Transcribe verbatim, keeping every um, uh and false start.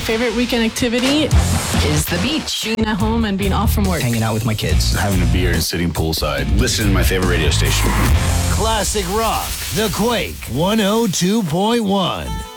Favorite weekend activity is the beach. Being at home and being off from work. Hanging out with my kids. Having a beer and sitting poolside. Listening to my favorite radio station. Classic Rock. The Quake one oh two point one.